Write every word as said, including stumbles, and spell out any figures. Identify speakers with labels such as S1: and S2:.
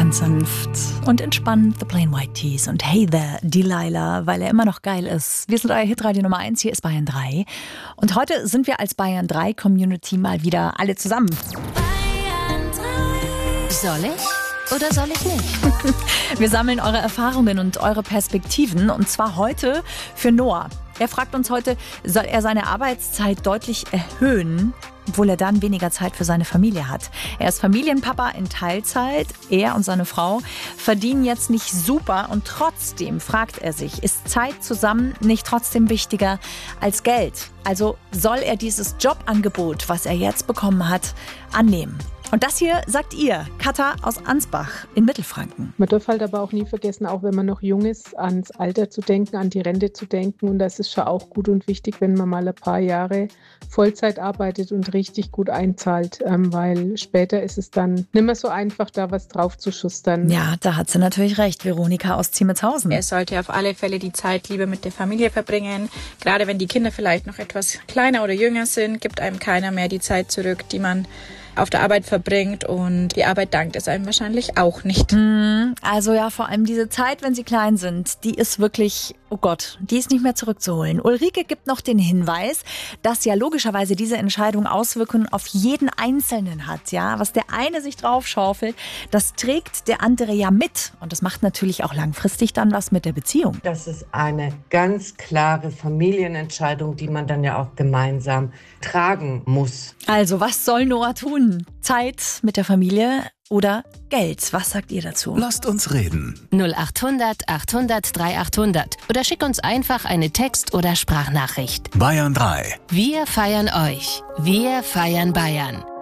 S1: Ganz sanft und entspannt The Plain White Tees und Hey There, Delilah, weil er immer noch geil ist. Wir sind euer Hitradio Nummer eins, hier ist Bayern drei. Und heute sind wir als Bayern drei Community mal wieder alle zusammen.
S2: Bayern drei. Soll ich oder soll ich nicht?
S1: Wir sammeln eure Erfahrungen und eure Perspektiven und zwar heute für Noah. Er fragt uns heute, soll er seine Arbeitszeit deutlich erhöhen, obwohl er dann weniger Zeit für seine Familie hat. Er ist Familienpapa in Teilzeit. Er und seine Frau verdienen jetzt nicht super und trotzdem fragt er sich, ist Zeit zusammen nicht trotzdem wichtiger als Geld? Also soll er dieses Jobangebot, was er jetzt bekommen hat, annehmen? Und das hier sagt ihr, Katha aus Ansbach in Mittelfranken.
S3: Man darf halt aber auch nie vergessen, auch wenn man noch jung ist, ans Alter zu denken, an die Rente zu denken. Und das ist schon auch gut und wichtig, wenn man mal ein paar Jahre Vollzeit arbeitet und richtig gut einzahlt, ähm, weil später ist es dann nicht mehr so einfach, da was drauf zu schustern.
S1: Ja, da hat sie natürlich recht, Veronika aus Ziemetshausen.
S4: Er sollte auf alle Fälle die Zeit lieber mit der Familie verbringen. Gerade wenn die Kinder vielleicht noch etwas kleiner oder jünger sind, gibt einem keiner mehr die Zeit zurück, die man auf der Arbeit verbringt, und die Arbeit dankt es einem wahrscheinlich auch nicht.
S1: Also ja, vor allem diese Zeit, wenn sie klein sind, die ist wirklich, oh Gott, die ist nicht mehr zurückzuholen. Ulrike gibt noch den Hinweis, dass ja logischerweise diese Entscheidung Auswirkungen auf jeden Einzelnen hat. Ja, was der eine sich draufschaufelt, das trägt der andere ja mit. Und das macht natürlich auch langfristig dann was mit der Beziehung.
S5: Das ist eine ganz klare Familienentscheidung, die man dann ja auch gemeinsam tragen muss.
S1: Also, was soll Noah tun? Zeit mit der Familie oder Geld? Was sagt ihr dazu?
S6: Lasst uns reden.
S2: null acht hundert achthundert dreitausendachthundert oder schick uns einfach eine Text- oder Sprachnachricht.
S6: Bayern drei.
S2: Wir feiern euch. Wir feiern Bayern.